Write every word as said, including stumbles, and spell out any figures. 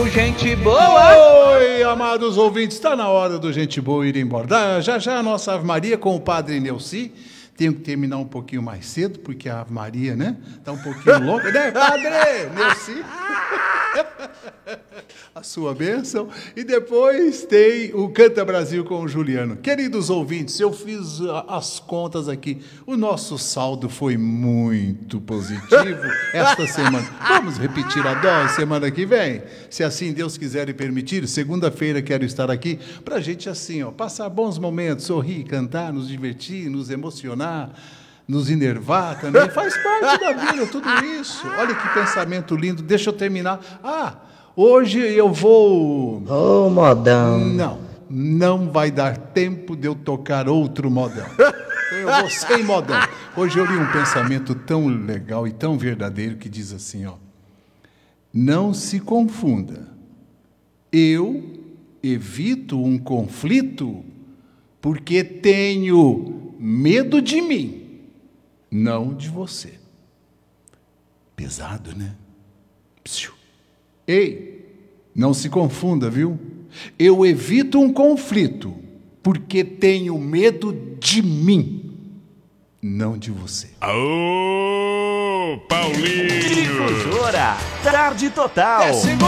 gente boa! Oi, amados ouvintes, está na hora do Gente Boa ir embora. Já já a nossa Ave Maria com o Padre Neuci. Tenho que terminar um pouquinho mais cedo, porque a Ave Maria, né? Está um pouquinho louca, né, Padre Neuci? A sua bênção. E depois tem o Canta Brasil com o Juliano. Queridos ouvintes, eu fiz as contas aqui. O nosso saldo foi muito positivo esta semana. Vamos repetir a dose semana que vem? Se assim Deus quiser e permitir, segunda-feira quero estar aqui para a gente assim, ó, passar bons momentos, sorrir, cantar, nos divertir, nos emocionar, nos enervar também. Faz parte da vida tudo isso. Olha que pensamento lindo. Deixa eu terminar. Ah, hoje eu vou... Ô, oh, modão. Não, não vai dar tempo de eu tocar outro modão. Eu vou sem modão. Hoje eu li um pensamento tão legal e tão verdadeiro que diz assim, ó. Não se confunda. Eu evito um conflito porque tenho medo de mim, não de você. Pesado, né? Psiu. Ei, não se confunda, viu? Eu evito um conflito porque tenho medo de mim, não de você. Aô, Paulinho! Difusora, Tarde Total. É segunda!